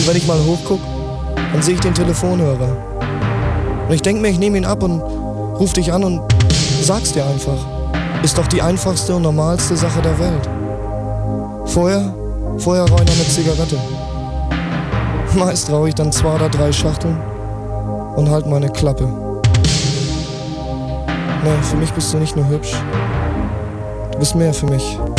Und wenn ich mal hochguck, dann sehe ich den Telefonhörer. Und ich denk mir, ich nehme ihn ab und ruf dich an und sag's dir einfach. Ist doch die einfachste und normalste Sache der Welt. Vorher rauche ich noch eine Zigarette. Meist rauche ich dann 2 oder 3 Schachteln und halt meine Klappe. Nee, für mich bist du nicht nur hübsch. Du bist mehr für mich.